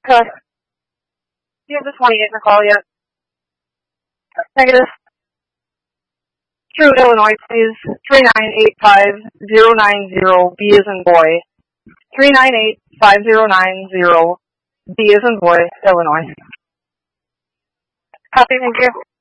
Do you have the 28 in the call yet? Negative. True, Illinois, please. 3985090, B as in boy. 3985090, B as in boy, Illinois. Copy, thank you.